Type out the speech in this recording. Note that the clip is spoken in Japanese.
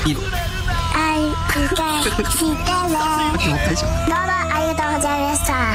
いいの。 はい、理解してね。 大丈夫。 どうもありがとうございました。